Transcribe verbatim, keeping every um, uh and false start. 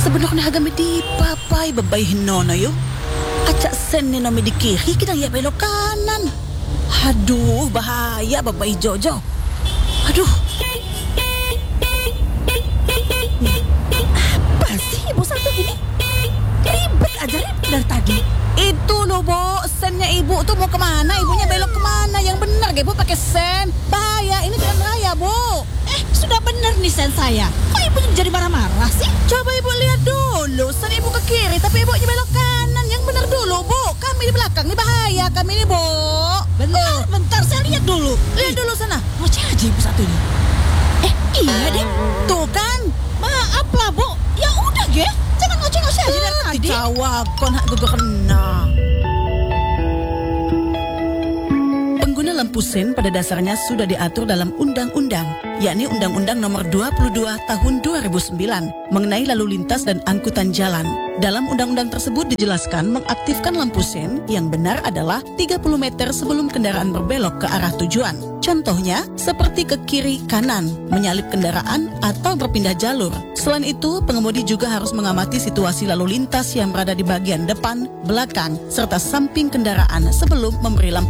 Sebenarnya agak di papai babai hinono yo. Acak sen ni nomi di kiri kita ya belok kanan. Aduh bahaya babai Jojo. Aduh. Apa sih ibu satu ini? Ribet aja ribet dari tadi. Itu loh Bo, sennya ibu tuh mau kemana? Ibunya belok kemana? Yang benar gak ibu pakai sen? Bahaya, ini jalan raya Bu. Eh, sudah benar nih sen saya. Kok ibu jadi marah-marah sih? Coba ibu lihat dulu, sen ibu ke kiri tapi ibunya belok kanan. Yang benar dulu Bu, kami di belakang nih bahaya kami nih Bu. Bentar, oh. bentar saya lihat dulu. Lihat dulu sana. Ngoceh aja ibu satu ini. Eh, iya deh. Tuh kan. Maaf lah Bu, ya udah ge. Jangan ngoceh-ngoceh aja dari tadi. Dicawak, kon hak gue kena. Pengguna lampu sen pada dasarnya sudah diatur dalam undang-undang, yakni Undang-Undang Nomor dua puluh dua Tahun dua ribu sembilan mengenai lalu lintas dan angkutan jalan. Dalam undang-undang tersebut dijelaskan mengaktifkan lampu sen yang benar adalah tiga puluh meter sebelum kendaraan berbelok ke arah tujuan. Contohnya seperti ke kiri kanan, menyalip kendaraan atau berpindah jalur. Selain itu, pengemudi juga harus mengamati situasi lalu lintas yang berada di bagian depan, belakang, serta samping kendaraan sebelum memberi lampu